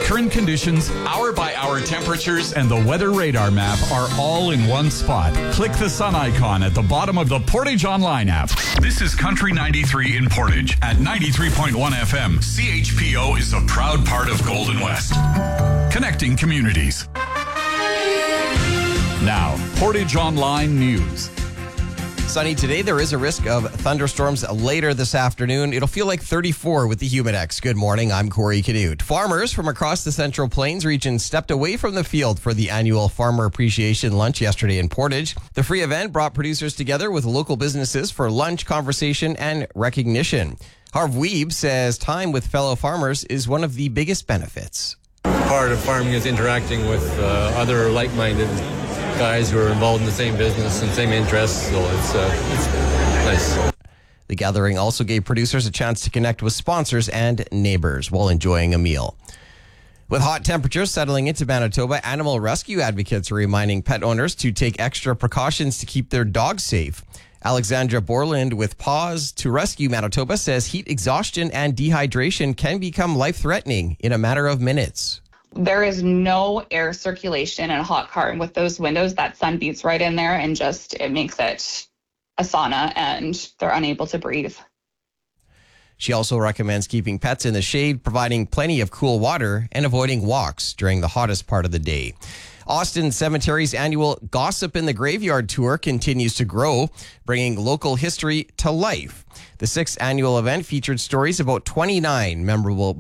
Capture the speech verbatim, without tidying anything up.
Current conditions, hour-by-hour temperatures, and the weather radar map are all in one spot. Click the sun icon at the bottom of the Portage Online app. This is Country ninety-three in Portage at ninety-three point one F M. C H P O is a proud part of Golden West. Connecting communities. Now, Portage Online News. Sunny today. There is a risk of thunderstorms later this afternoon. It'll feel like thirty-four with the Humidex. Good morning. I'm Corey Canute. Farmers from across the Central Plains region stepped away from the field for the annual Farmer Appreciation Lunch yesterday in Portage. The free event brought producers together with local businesses for lunch, conversation, and recognition. Harv Weeb says time with fellow farmers is one of the biggest benefits. Part of farming is interacting with uh, other like-minded guys who are involved in the same business and same interests, so it's, uh, it's nice. The gathering also gave producers a chance to connect with sponsors and neighbors while enjoying a meal. With hot temperatures settling into Manitoba, animal rescue advocates are reminding pet owners to take extra precautions to keep their dogs safe. Alexandra Borland with Paws to Rescue Manitoba says heat exhaustion and dehydration can become life-threatening in a matter of minutes. There is no air circulation in a hot car, and with those windows, that sun beats right in there and just, it makes it a sauna and they're unable to breathe. She also recommends keeping pets in the shade, providing plenty of cool water, and avoiding walks during the hottest part of the day. Austin Cemetery's annual Gossip in the Graveyard tour continues to grow, bringing local history to life. The sixth annual event featured stories about twenty-nine memorable